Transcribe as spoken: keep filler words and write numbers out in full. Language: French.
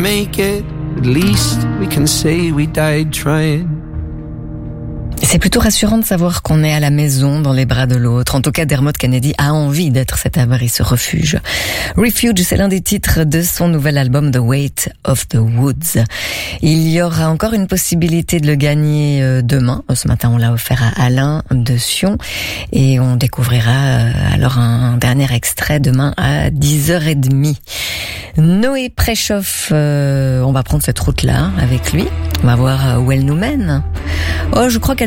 make it, at least we can say we died trying. C'est plutôt rassurant de savoir qu'on est à la maison, dans les bras de l'autre. En tout cas, Dermot Kennedy a envie d'être cet abri, ce refuge. Refuge, c'est l'un des titres de son nouvel album The Weight of the Woods. Il y aura encore une possibilité de le gagner demain. Ce matin, on l'a offert à Alain de Sion. Et on découvrira alors un dernier extrait demain à dix heures trente. Noé Préchoff, euh, on va prendre cette route-là avec lui. On va voir où elle nous mène. Oh, je crois qu'elle